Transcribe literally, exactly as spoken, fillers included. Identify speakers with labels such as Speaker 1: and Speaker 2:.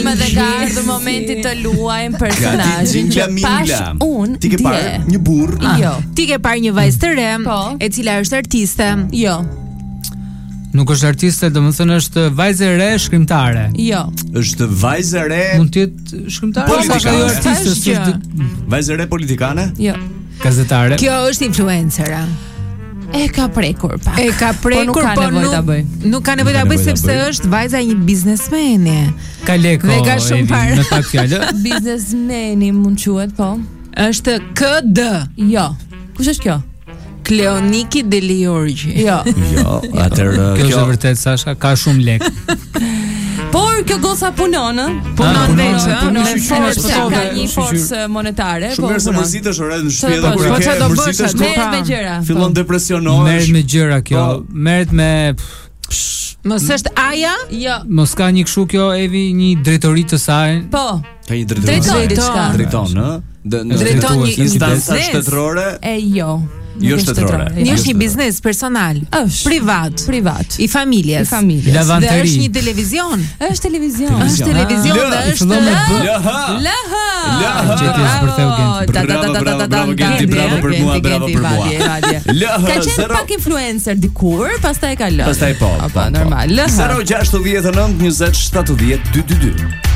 Speaker 1: Tani edhe ka ardhur momenti të luajmë personazhin që pash unë.
Speaker 2: Ti ke parë një burr?
Speaker 1: Jo.
Speaker 3: Ti ke parë një vajzë të re, e cila është artiste?
Speaker 1: Jo.
Speaker 4: Nuk është artiste, domethënë është vajzë e re shkrimtare.
Speaker 1: Jo.
Speaker 2: Është vajzë e re.
Speaker 4: Mund të jetë shkrimtare
Speaker 2: ose
Speaker 4: ajo artiste?
Speaker 2: Vajzë e re politikane?
Speaker 1: Jo.
Speaker 4: Gazetare.
Speaker 3: Kjo është influencera.
Speaker 1: E ka prekur pak.
Speaker 3: E ka prekur,
Speaker 1: po nuk ka nevojë ta bëj.
Speaker 3: Nuk ka nevojë ta bëj sepse është vajza e një biznesmeni.
Speaker 4: Ka lekë.
Speaker 3: Dhe ka shumë parë.
Speaker 4: Me pak fjalë.
Speaker 1: Biznesmeni mund quhet, po.
Speaker 3: Është K D.
Speaker 1: Jo. Kush është kjo?
Speaker 3: Kleoniki Deliorgji.
Speaker 1: Jo.
Speaker 2: Jo, atëherë
Speaker 4: kjo është vërtet Sasha, ka shumë lekë.
Speaker 1: Por kjo goca punon, ë?
Speaker 3: Punon vetë,
Speaker 1: punon
Speaker 3: forcë,
Speaker 1: ka një forcë monetare,
Speaker 2: po. Shumë mirë se mërzitesh orë në shtëpi edhe kur
Speaker 3: e ke mërzitesh
Speaker 1: merret me gjëra.
Speaker 2: Fillon depresionohesh.
Speaker 4: Merret me gjëra kjo, merret me
Speaker 3: Mos është Aja?
Speaker 1: Jo.
Speaker 4: Mos ka një kështu kjo Evi, një drejtori të saj?
Speaker 1: Po.
Speaker 2: Ka një drejtori.
Speaker 1: Drejton,
Speaker 2: drejton, ë?
Speaker 3: Drejton një
Speaker 2: instanca shtetërore?
Speaker 1: E jo.
Speaker 2: Jo shtetërore.
Speaker 3: Një është një biznes personal,
Speaker 1: është
Speaker 3: privat,
Speaker 1: privat,
Speaker 3: i familjes.
Speaker 1: I familjes.
Speaker 4: Lavanteri.
Speaker 3: Dhe është një televizion.
Speaker 1: Është televizion.
Speaker 3: Është televizion dhe është
Speaker 2: Laha.
Speaker 1: Laha.
Speaker 4: Gjithë për të Genti.
Speaker 2: Bravo Genti, bravo për mua, bravo për mua.
Speaker 1: Ka qenë pak influencer dikur, pastaj e ka lënë.
Speaker 2: Pastaj po.
Speaker 1: Po, normal.
Speaker 2: zero gjashtëdhjetë e nëntë njëzet shtatëdhjetë dy dy dy.